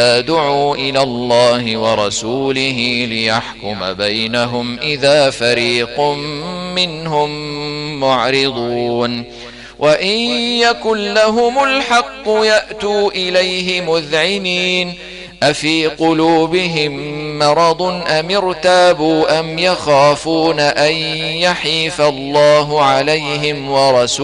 دعوا إلى الله ورسوله ليحكم بينهم إذا فريق منهم معرضون وإن يكن لهم الحق يأتوا إليه مذعنين أفي قلوبهم مرض أم ارتابوا أم يخافون أن يحيف الله عليهم ورسوله